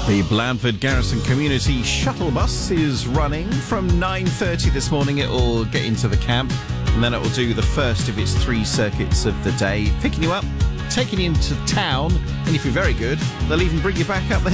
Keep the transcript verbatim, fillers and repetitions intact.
The Blandford Garrison Community Shuttle Bus is running from nine thirty this morning. It will get into the camp and then it will do the first of its three circuits of the day, picking you up, taking you into town, and if you're very good, they'll even bring you back up the hill.